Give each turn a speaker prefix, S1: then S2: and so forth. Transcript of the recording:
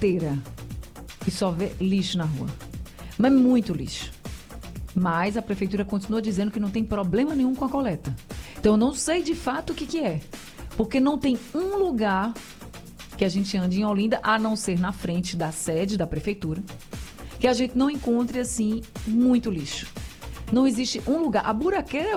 S1: inteira e só vê lixo na rua. Mas muito lixo. Mas a prefeitura continua dizendo que não tem problema nenhum com a coleta. Então eu não sei de fato o que é. Porque não tem um lugar que a gente ande em Olinda, a não ser na frente da sede da prefeitura, que a gente não encontre, assim, muito lixo. Não existe um lugar. A buraqueira